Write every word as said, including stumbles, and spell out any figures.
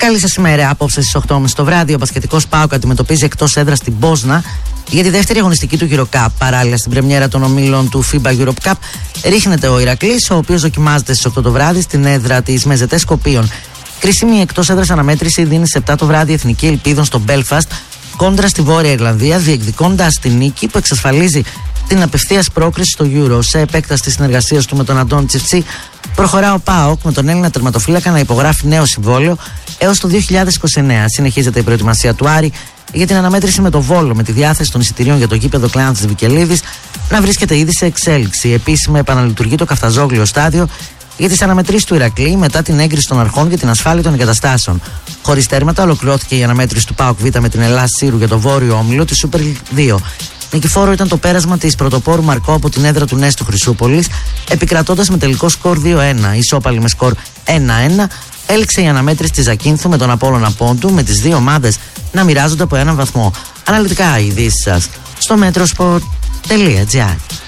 Καλή σας ημέρα. Απόψε στις οκτώ το βράδυ ο μπασκετικός ΠΑΟΚ αντιμετωπίζει εκτός έδρας την Πόσνα για τη δεύτερη αγωνιστική του EuroCup. Παράλληλα στην πρεμιέρα των ομίλων του FIBA Europe Cup ρίχνεται ο Ηρακλής, ο οποίος δοκιμάζεται στις οκτώ το βράδυ στην έδρα της Μεζετέ Σκοπίων. Κρίσιμη εκτός έδρας αναμέτρηση δίνει στις επτά το βράδυ Εθνική Ελπίδων στο Belfast κόντρα στη Βόρεια Ιρλανδία, διεκδικώντας τη νίκη που εξασφαλίζει την απευθείας πρόκριση στο Euro. Σε επέκταση της συνεργασίας του με τον Αντώνη Τσιφτσί, προχωρά ο ΠΑΟΚ με τον Έλληνα τερματοφύλακα να υπογράφει νέο συμβόλαιο έως το δύο χιλιάδες είκοσι εννέα. Συνεχίζεται η προετοιμασία του Άρη για την αναμέτρηση με το Βόλο, με τη διάθεση των εισιτηρίων για το γήπεδο Κλεάνθης Βικελίδης να βρίσκεται ήδη σε εξέλιξη. Επίσημα επαναλειτουργεί το Καφταζόγλιο στάδιο για τις αναμετρήσεις του Ηρακλή μετά την έγκριση των αρχών για την ασφάλεια των εγκαταστάσεων. Χωρίς τέρματα, ολοκληρώθηκε η αναμέτρηση του ΠΑΟΚ Β με την Ελλάς Σύρου για το βόρειο όμιλο της Super League δύο. Νικηφόρο ήταν το πέρασμα της πρωτοπόρου Μαρκό από την έδρα του Νέστου Χρυσούπολης, επικρατώντας με τελικό σκορ δύο ένα. Ισόπαλη με σκορ ένα ένα έληξε η αναμέτρηση της Ζακίνθου με τον Απόλλωνα Πόντου, με τις δύο ομάδες να μοιράζονται από έναν βαθμό. Αναλυτικά οι ειδήσεις σας στο metrosport τελεία gr.